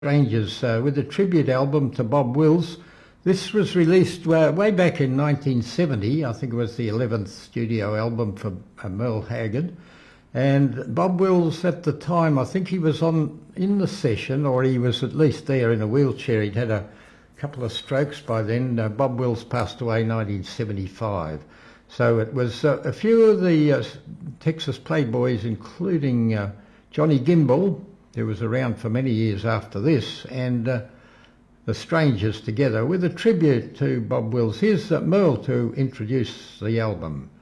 Strangers with a tribute album to Bob Wills. This was released way back in 1970. I think it was the 11th studio album for Merle Haggard. And Bob Wills at the time, I think he was in the session, or he was at least there in a wheelchair. He'd had a couple of strokes by then. Bob Wills passed away in 1975. So it was a few of the Texas Playboys, including Johnny Gimbel, who was around for many years after this, and the Strangers together with a tribute to Bob Wills. Here's Merle to introduce the album.